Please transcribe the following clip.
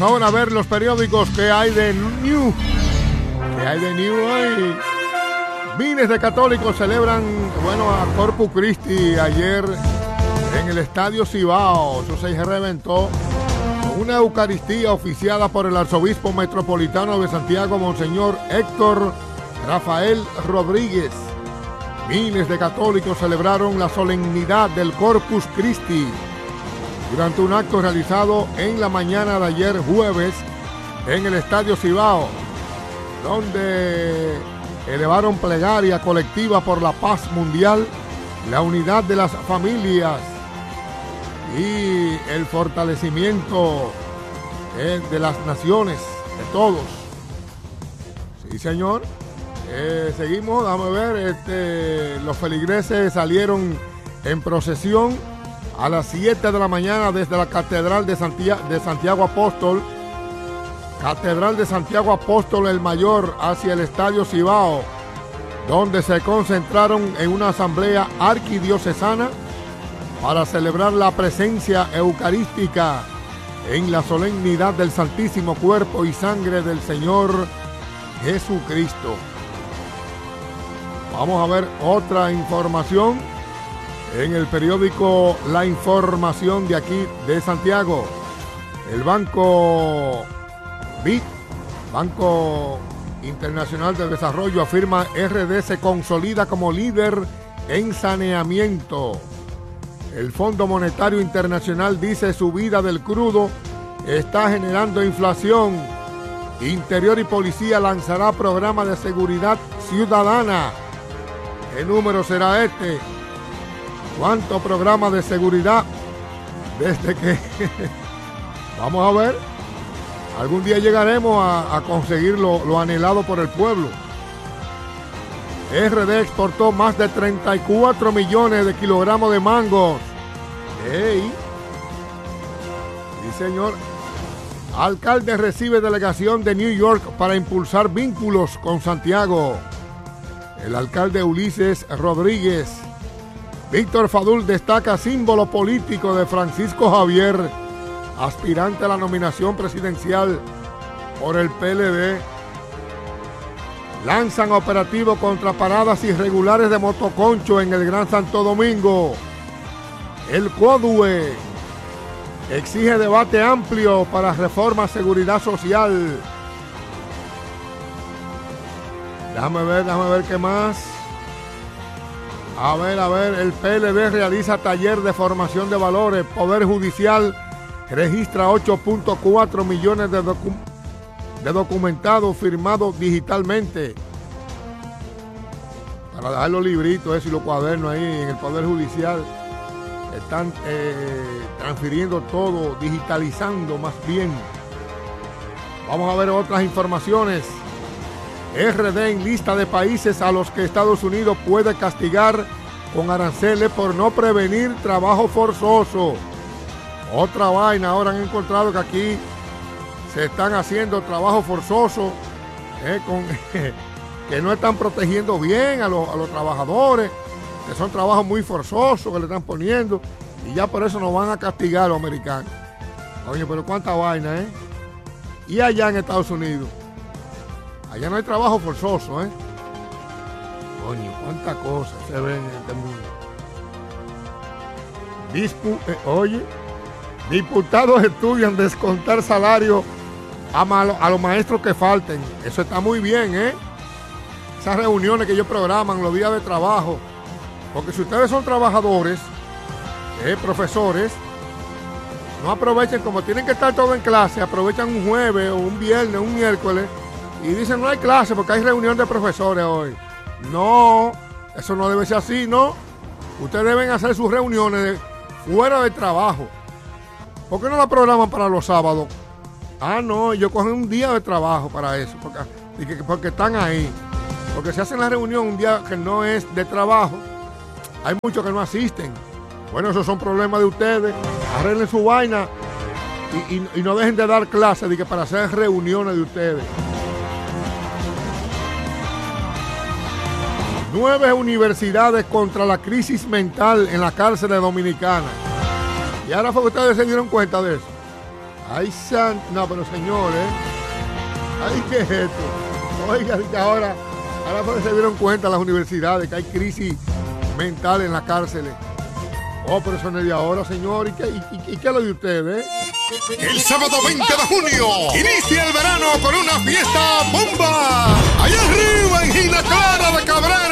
Vamos ahora a ver los periódicos que hay de New. ¿Qué hay de New hoy? Miles de católicos celebran, a Corpus Christi ayer en el Estadio Cibao. Eso se reventó con una Eucaristía oficiada por el arzobispo metropolitano de Santiago, Monseñor Héctor Rafael Rodríguez. Miles de católicos celebraron la solemnidad del Corpus Christi durante un acto realizado en la mañana de ayer jueves en el Estadio Cibao, donde elevaron plegaria colectiva por la paz mundial, la unidad de las familias y el fortalecimiento de las naciones, de todos. Sí, señor. Seguimos, vamos a ver, los feligreses salieron en procesión a las 7 de la mañana desde la Catedral de Santiago Apóstol, Catedral de Santiago Apóstol el Mayor, hacia el Estadio Cibao, donde se concentraron en una asamblea arquidiocesana para celebrar la presencia eucarística en la solemnidad del Santísimo Cuerpo y Sangre del Señor Jesucristo. Vamos a ver otra información en el periódico La Información de aquí de Santiago. El Banco BID, Banco Internacional de Desarrollo, afirma RD se consolida como líder en saneamiento. El Fondo Monetario Internacional dice subida del crudo está generando inflación. Interior y Policía lanzará programa de seguridad ciudadana. ¿Qué número será este? ¿Cuánto programa de seguridad? Desde que... Vamos a ver. Algún día llegaremos a conseguir lo anhelado por el pueblo. RD exportó más de 34 millones de kilogramos de mangos. ¡Ey! Sí, señor. Alcalde recibe delegación de New York para impulsar vínculos con Santiago. El alcalde Ulises Rodríguez. Víctor Fadul destaca símbolo político de Francisco Javier, aspirante a la nominación presidencial por el PLD. Lanzan operativo contra paradas irregulares de motoconcho en el Gran Santo Domingo. El CODUE exige debate amplio para reforma a seguridad social. Déjame ver qué más. A ver, el PLD realiza taller de formación de valores. Poder Judicial registra 8.4 millones de documentados firmados digitalmente. Para dejar los libritos y los cuadernos ahí en el Poder Judicial. Están transfiriendo todo, digitalizando más bien. Vamos a ver otras informaciones. RD en lista de países a los que Estados Unidos puede castigar con aranceles por no prevenir trabajo forzoso. Otra vaina, ahora han encontrado que aquí se están haciendo trabajo forzoso, que no están protegiendo bien a los trabajadores, que son trabajos muy forzosos que le están poniendo, y ya por eso nos van a castigar los americanos. Oye, pero cuánta vaina, Y allá en Estados Unidos, allá no hay trabajo forzoso, Coño, cuántas cosas se ven en este mundo. Diputados estudian descontar salario a los maestros que falten. Eso está muy bien, Esas reuniones que ellos programan los días de trabajo. Porque si ustedes son trabajadores, profesores, no aprovechen, como tienen que estar todos en clase, aprovechan un jueves o un viernes, un miércoles, y dicen no hay clase porque hay reunión de profesores hoy. No, eso no debe ser así, ¿no? Ustedes deben hacer sus reuniones fuera de trabajo. ¿Por qué no la programan para los sábados? Ah, no, ellos cogen un día de trabajo para eso, porque están ahí. Porque si hacen la reunión un día que no es de trabajo, hay muchos que no asisten. Bueno, esos son problemas de ustedes. Arreglen su vaina y no dejen de dar clases para hacer reuniones de ustedes. 9 universidades contra la crisis mental en las cárceles dominicanas. Y ahora fue que ustedes se dieron cuenta de eso. Ay, no, pero señores. Ay, ¿qué es esto? Oiga, que ahora se dieron cuenta las universidades que hay crisis mental en las cárceles. Oh, pero eso no es de ahora, señor. ¿Y qué es lo de ustedes? El sábado 20 de junio inicia el verano con una fiesta bomba. Allá arriba en Gina Clara de Cabrera.